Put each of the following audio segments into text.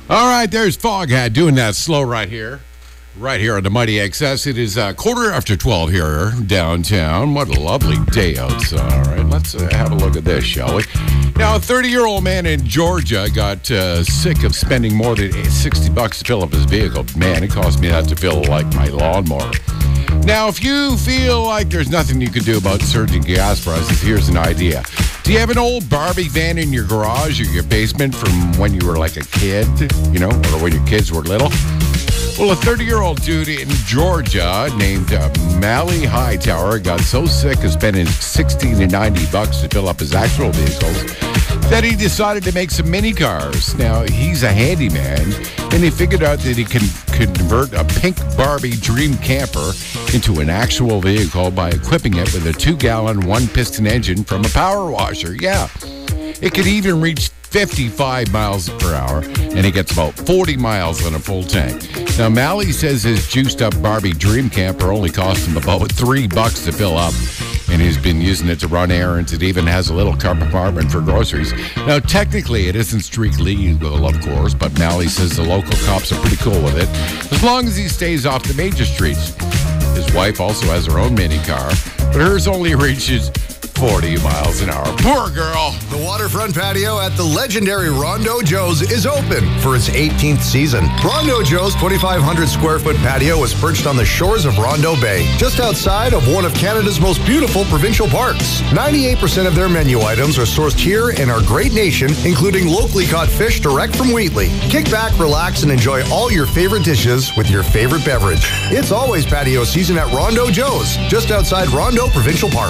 All right, there's Foghat doing that slow right here on the Mighty XS. It is 12:15 here downtown. What a lovely day outside. All right, let's have a look at this, shall we? Now, a 30-year-old man in Georgia got sick of spending more than $60 to fill up his vehicle. Man, it cost me that to fill like my lawnmower. Now, if you feel like there's nothing you can do about surging gas prices, here's an idea. Do you have an old Barbie van in your garage or your basement from when you were like a kid, or when your kids were little? Well, a 30-year-old dude in Georgia named Mally Hightower got so sick of spending $60 to $90 to fill up his actual vehicles that he decided to make some mini cars. Now, he's a handyman, and he figured out that he can convert a pink Barbie dream camper into an actual vehicle by equipping it with a 2-gallon, 1-piston engine from a power washer. Yeah, it could even reach 55 miles per hour, and it gets about 40 miles on a full tank. Now, Mally says his juiced-up Barbie dream camper only cost him about $3 to fill up, and he's been using it to run errands. It even has a little compartment for groceries. Now, technically, it isn't street legal, of course, but Mally says the local cops are pretty cool with it, as long as he stays off the major streets. His wife also has her own mini car, but hers only reaches 40 miles an hour. Poor girl. The waterfront patio at the legendary Rondo Joe's is open for its 18th season. Rondo Joe's 2,500 square foot patio is perched on the shores of Rondo Bay, just outside of one of Canada's most beautiful provincial parks. 98% of their menu items are sourced here in our great nation, including locally caught fish direct from Wheatley. Kick back, relax, and enjoy all your favorite dishes with your favorite beverage. It's always patio season at Rondo Joe's, just outside Rondo Provincial Park.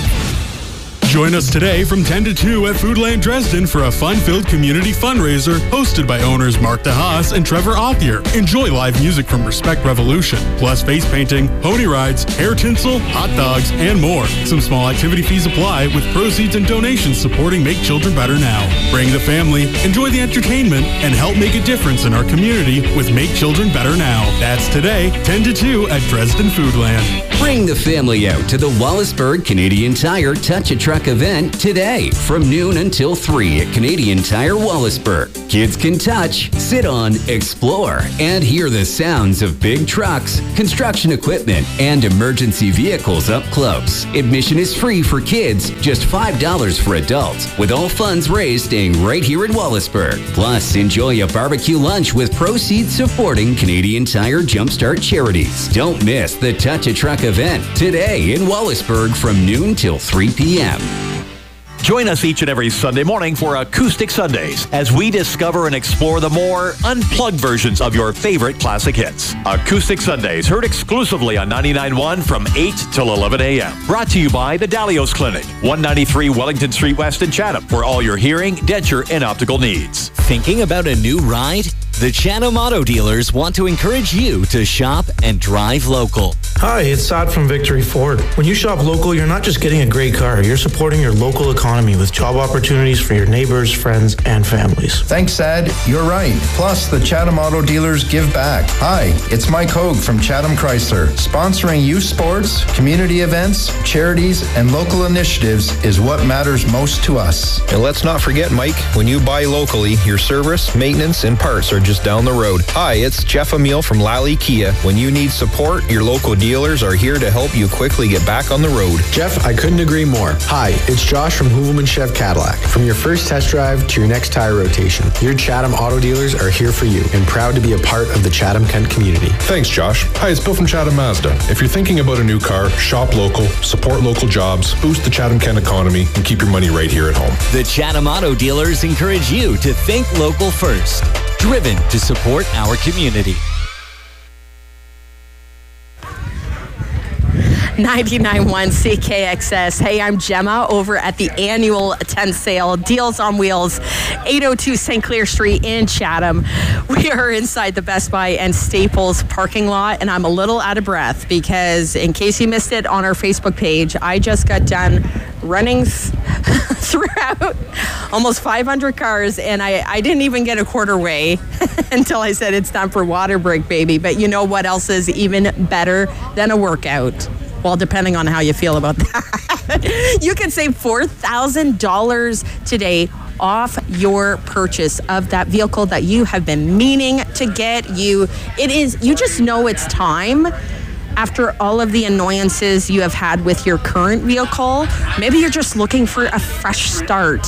Join us today from 10 to 2 at Foodland Dresden for a fun-filled community fundraiser hosted by owners Mark DeHaas and Trevor Othier. Enjoy live music from Respect Revolution, plus face painting, pony rides, hair tinsel, hot dogs, and more. Some small activity fees apply with proceeds and donations supporting Make Children Better Now. Bring the family, enjoy the entertainment, and help make a difference in our community with Make Children Better Now. That's today, 10 to 2 at Dresden Foodland. Bring the family out to the Wallaceburg Canadian Tire Touch a Truck event today from noon until 3 at Canadian Tire Wallaceburg. Kids can touch, sit on, explore, and hear the sounds of big trucks, construction equipment, and emergency vehicles up close. Admission is free for kids, just $5 for adults, with all funds raised staying right here in Wallaceburg. Plus, enjoy a barbecue lunch with proceeds supporting Canadian Tire Jumpstart charities. Don't miss the Touch a Truck event today in Wallaceburg from noon till 3 p.m. Join us each and every Sunday morning for Acoustic Sundays as we discover and explore the more unplugged versions of your favorite classic hits. Acoustic Sundays, heard exclusively on 99.1 from 8 till 11 a.m. Brought to you by the Dalios Clinic, 193 Wellington Street West in Chatham, for all your hearing, denture, and optical needs. Thinking about a new ride? The Chatham Auto Dealers want to encourage you to shop and drive local. Hi, it's Sad from Victory Ford. When you shop local, you're not just getting a great car, you're supporting your local economy with job opportunities for your neighbors, friends, and families. Thanks, Sad. You're right. Plus, the Chatham Auto Dealers give back. Hi, it's Mike Hogue from Chatham Chrysler. Sponsoring youth sports, community events, charities, and local initiatives is what matters most to us. And let's not forget, Mike, when you buy locally, your service, maintenance, and parts are just down the road. Hi, it's Jeff Emile from Lally Kia. When you need support, your local dealers are here to help you quickly get back on the road. Jeff, I couldn't agree more. Hi, it's Josh from Hoovelman Chev Cadillac. From your first test drive to your next tire rotation, your Chatham Auto Dealers are here for you and proud to be a part of the Chatham-Kent community. Thanks, Josh. Hi, it's Bill from Chatham Mazda. If you're thinking about a new car, shop local, support local jobs, boost the Chatham-Kent economy, and keep your money right here at home. The Chatham Auto Dealers encourage you to think local first. Driven to support our community. 99.1 CKXS. Hey, I'm Gemma over at the annual tent sale, Deals on Wheels, 802 St. Clair Street in Chatham. We are inside the Best Buy and Staples parking lot, and I'm a little out of breath because, in case you missed it on our Facebook page, I just got done running throughout almost 500 cars, and I didn't even get a quarter way until I said it's time for water break, baby. But you know what else is even better than a workout? Well, depending on how you feel about that. You can save $4,000 today off your purchase of that vehicle that you have been meaning to get. You just know it's time. After all of the annoyances you have had with your current vehicle, maybe you're just looking for a fresh start.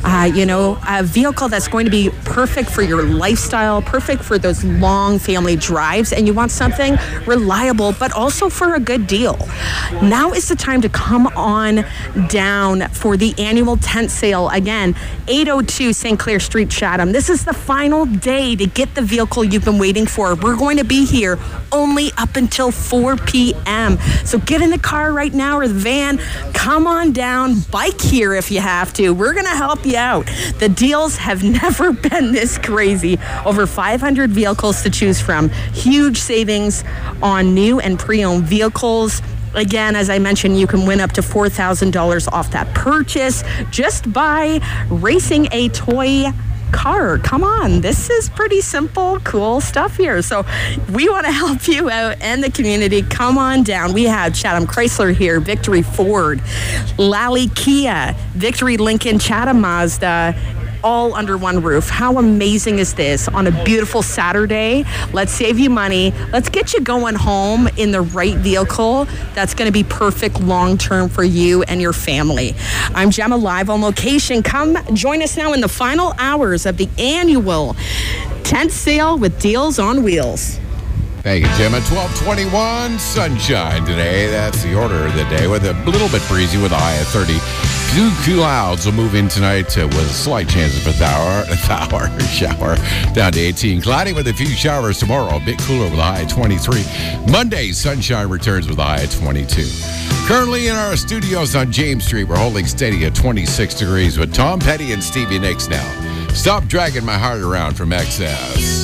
A vehicle that's going to be perfect for your lifestyle, perfect for those long family drives, and you want something reliable, but also for a good deal. Now is the time to come on down for the annual tent sale. Again, 802 St. Clair Street, Chatham. This is the final day to get the vehicle you've been waiting for. We're going to be here only up until 4 p.m. So get in the car right now or the van. Come on down. Bike here if you have to. We're going to help you out. The deals have never been this crazy. Over 500 vehicles to choose from. Huge savings on new and pre-owned vehicles. Again, as I mentioned, you can win up to $4,000 off that purchase just by racing a toy car. Come on, this is pretty simple, cool stuff here. So we want to help you out and the community. Come on down. We have Chatham Chrysler here, Victory Ford, Lally Kia, Victory Lincoln, Chatham Mazda, all under one roof. How amazing is this on a beautiful Saturday? Let's save you money. Let's get you going home in the right vehicle that's going to be perfect long-term for you and your family. I'm Gemma, live on location. Come join us now in the final hours of the annual tent sale with Deals on Wheels. Thank you, Gemma. 1221, sunshine today. That's the order of the day with a little bit breezy with a high of 30. Few clouds will move in tonight with a slight chance of a shower down to 18. Cloudy with a few showers tomorrow. A bit cooler with a high of 23. Monday, sunshine returns with a high of 22. Currently in our studios on James Street, we're holding steady at 26 degrees with Tom Petty and Stevie Nicks now. Stop dragging my heart around from XS.